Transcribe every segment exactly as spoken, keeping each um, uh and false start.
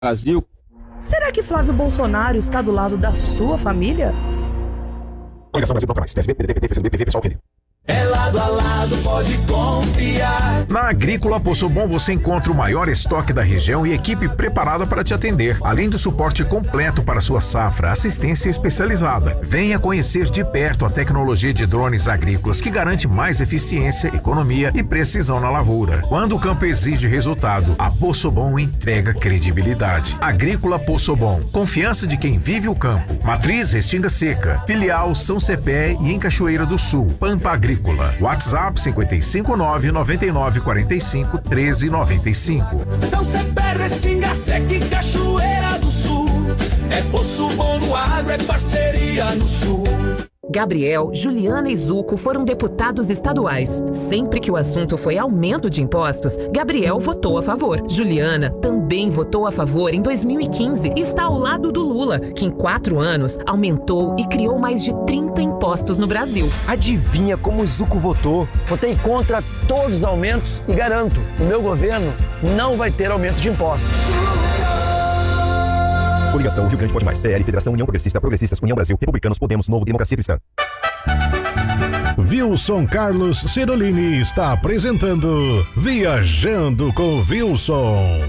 Brasil. Será que Flávio Bolsonaro está do lado da sua família? Coligação Brasil Toca Mais. P S B, P D T, P C do B, P V, Pessoal, Rede. É lado a lado, pode confiar. Na Agrícola Poçobon você encontra o maior estoque da região e equipe preparada para te atender. Além do suporte completo para sua safra, assistência especializada. Venha conhecer de perto a tecnologia de drones agrícolas que garante mais eficiência, economia e precisão na lavoura. Quando o campo exige resultado, a Poçobon entrega credibilidade. Agrícola Poçobon, confiança de quem vive o campo. Matriz Restinga Seca, filial São Cepé e em Cachoeira do Sul, Pampa Agrícola. WhatsApp cinco cinco nove, nove nove quatro cinco, um três nove cinco. São Cepé, Restinga Seca e Cachoeira do Sul. É Poço Bom no agro, é parceria no Sul. Gabriel, Juliana e Zuco foram deputados estaduais. Sempre que o assunto foi aumento de impostos, Gabriel votou a favor. Juliana também votou a favor em dois mil e quinze e está ao lado do Lula, que em quatro anos aumentou e criou mais de trinta impostos no Brasil. Adivinha como o Zuco votou? Votei contra todos os aumentos e garanto, o meu governo não vai ter aumento de impostos. Coligação Rio Grande Pode Mais, C L, Federação União Progressista, Progressistas, União Brasil, Republicanos, Podemos, Novo, Democracia Cristã. Wilson Carlos Cirolini está apresentando Viajando com Wilson.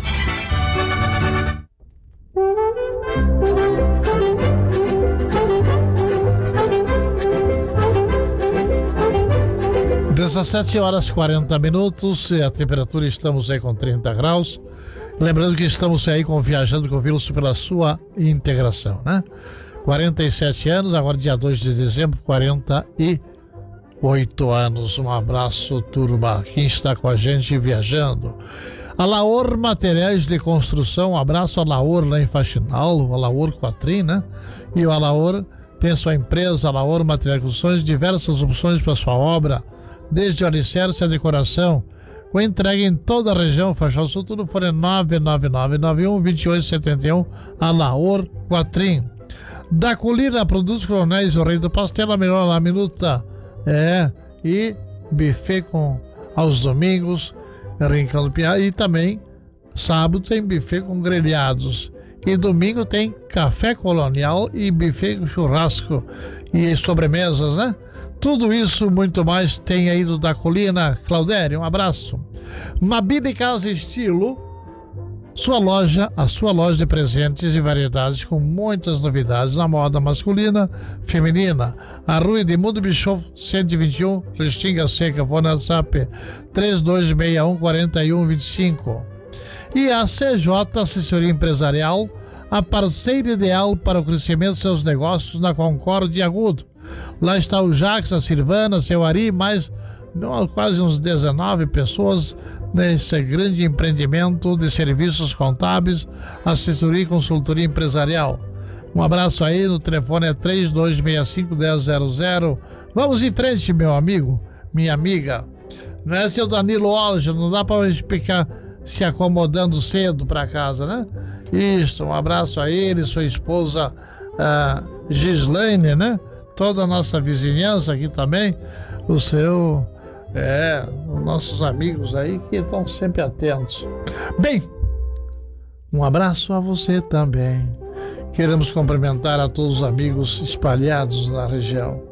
dezessete horas e quarenta minutos e a temperatura estamos aí com trinta graus. Lembrando que estamos aí com Viajando com o Wilson pela sua integração, né? quarenta e sete anos, agora dia dois de dezembro, quarenta e oito anos. Um abraço, turma, quem está com a gente viajando. A Laor Materiais de Construção, um abraço a Laor lá em Faxinal, o Laor Quatrim, né? E o Laor tem sua empresa, a Laor Materiais de Construções, diversas opções para sua obra, desde o alicerce à decoração, com entrega em toda a região, Faxinal Sul, tudo for em nove nove nove nove um, dois oito sete um, a Laor Quatrim. Da Colina, produtos coronéis, o Rei do Pastel, a melhor lá minuta, é, e buffet com, aos domingos, Rincão do Piá, e também, sábado tem buffet com grelhados, e domingo tem café colonial e buffet com churrasco e sobremesas, né? Tudo isso, muito mais, tem aí do Da Colina. Claudério, um abraço. Mabile Casa Estilo, sua loja, a sua loja de presentes e variedades com muitas novidades na moda masculina, feminina. A Rua Edmundo Bischoff, cento e vinte e um, Restinga Seca, fone WhatsApp três dois seis um, quatro um dois cinco. E a C J Assessoria Empresarial, a parceira ideal para o crescimento de seus negócios na Concórdia Agudo. Lá está o Jacques, a Silvana, seu Ari, mais quase uns dezenove pessoas nesse grande empreendimento de serviços contábeis, assessoria e consultoria empresarial. Um abraço aí, no telefone é três dois seis cinco, um zero zero zero. Vamos em frente, meu amigo, minha amiga. Não é seu Danilo Alves, não dá para ficar se acomodando cedo para casa, né? Isso, um abraço a ele, sua esposa uh, Gislaine, né? Toda a nossa vizinhança aqui também, o seu, é, os nossos amigos aí que estão sempre atentos. Bem, um abraço a você também. Queremos cumprimentar a todos os amigos espalhados na região.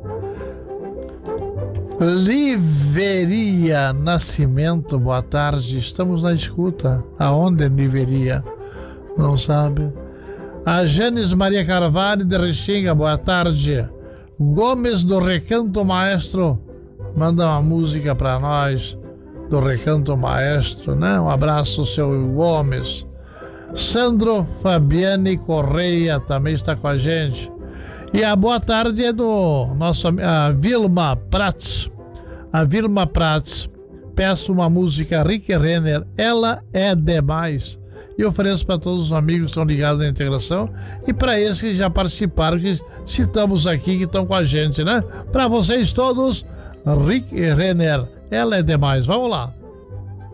Liveria Nascimento, boa tarde, estamos na escuta. Aonde é Liveria? Não sabe? A Janes Maria Carvalho de Restinga, boa tarde. Gomes do Recanto Maestro, manda uma música para nós do Recanto Maestro, né? Um abraço, seu Gomes. Sandro Fabiane Correia também está com a gente. E a boa tarde é do nosso a Vilma Prats. A Vilma Prats, peço uma música Rick Renner, Ela é Demais. E ofereço para todos os amigos que estão ligados na integração e para esses que já participaram, que citamos aqui, que estão com a gente, né? Para vocês todos, Rick Renner, Ela é Demais. Vamos lá.